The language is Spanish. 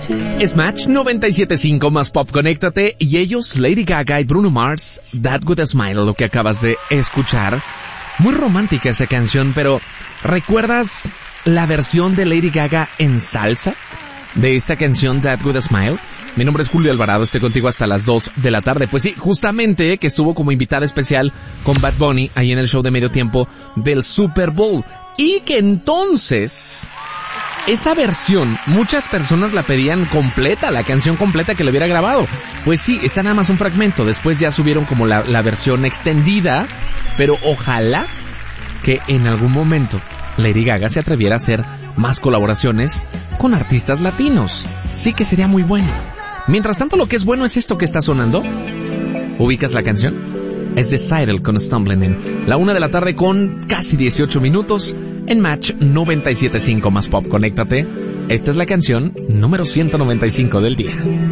Es Match 97.5 más Pop, conéctate. Y ellos, Lady Gaga y Bruno Mars, That With A Smile, lo que acabas de escuchar. Muy romántica esa canción, pero ¿recuerdas la versión de Lady Gaga en salsa de esta canción That With A Smile? Mi nombre es Julio Alvarado, estoy contigo hasta las 2 de la tarde. Pues sí, justamente que estuvo como invitada especial con Bad Bunny ahí en el show de medio tiempo del Super Bowl. Y que entonces, esa versión, muchas personas la pedían completa, la canción completa que le hubiera grabado. Pues sí, está nada más un fragmento, después ya subieron como la versión extendida, pero ojalá que en algún momento Lady Gaga se atreviera a hacer más colaboraciones con artistas latinos. Sí que sería muy bueno. Mientras tanto, lo que es bueno es esto que está sonando. ¿Ubicas la canción? Es de Cyril con Stumbling In. La 1 de la tarde con casi 18 minutos en Match 97.5 más Pop. Conéctate. Esta es la canción número 195 del día.